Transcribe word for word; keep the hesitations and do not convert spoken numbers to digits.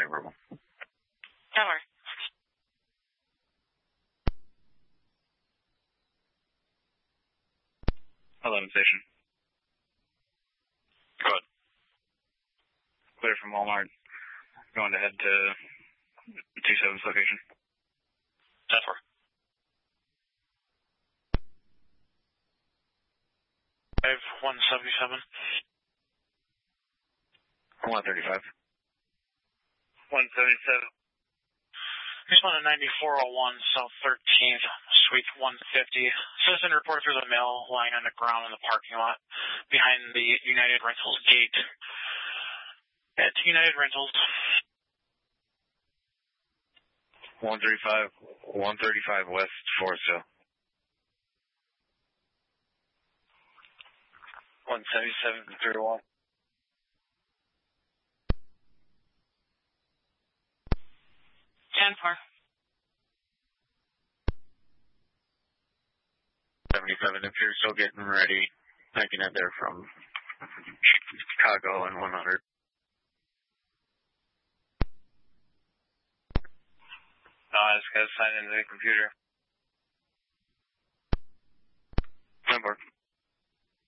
verbal. Tower. eleven station. Go ahead. Clear from Walmart. Going to head to two seven's location. ten four. five one seventy-seven. one thirty-five. one seventy-seven. Respond to ninety-four oh one South thirteenth, Suite one fifty. Citizen report through the mail lying on the ground in the parking lot behind the United Rentals gate. At United Rentals. one thirty-five. one thirty-five West Forest Hill. one seventy-seven zero one. ten four. seventy-seven, if you're still getting ready, I can head there from Chicago and one hundred. No, I just got to sign into the computer.